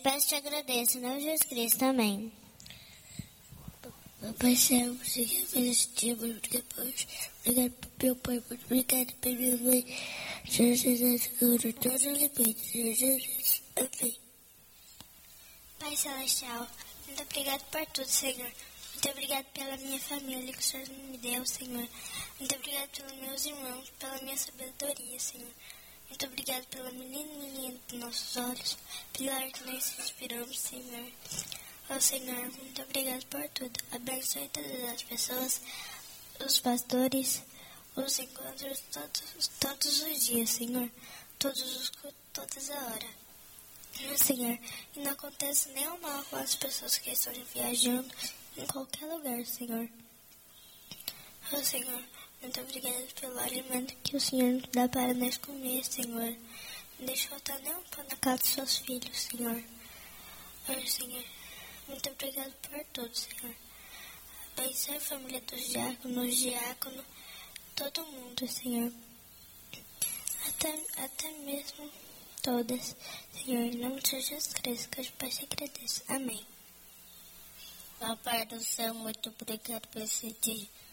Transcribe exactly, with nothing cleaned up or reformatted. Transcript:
peço e te agradeço, em nome de Jesus Cristo. Amém. Papai Céu, obrigado por esse dia, muito obrigado por hoje. Obrigado por meu pai, muito obrigado por minha mãe. Jesus, segura todos os limites. Jesus, amém. Pai Celestial, muito obrigado por tudo, Senhor. Muito obrigado pela minha família que o Senhor me deu, Senhor. Muito obrigado pelos meus irmãos, pela minha sabedoria, Senhor. Muito obrigado pela menininha dos nossos olhos, pelo ar que nós respiramos, Senhor. Ó Senhor, muito obrigado por tudo. Abençoe todas as pessoas, os pastores, os encontros todos, todos os dias, Senhor. Todos os, todas a hora. Ó Senhor, e não aconteça nenhum mal com as pessoas que estão viajando em qualquer lugar, Senhor. Ó Senhor, muito obrigado pelo alimento que o Senhor nos dá para nós comer, Senhor. Não deixe faltar nenhum pão na casa dos seus filhos, Senhor. Ó Senhor, muito obrigado por tudo, Senhor. Abençoe a família dos diáconos, diácono, todo mundo, Senhor. Até, até mesmo todas, Senhor, em nome de Jesus Cristo, que eu te peço e agradeço. Amém. Papai do céu, muito obrigado por esse dia.